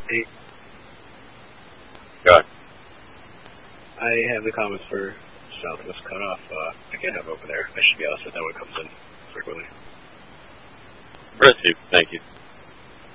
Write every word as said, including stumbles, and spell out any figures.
Hey. Go ahead. I have the comments for Southwest Cutoff. Uh, I can't have over there. I should be able to set that one comes in frequently. Received. Thank you.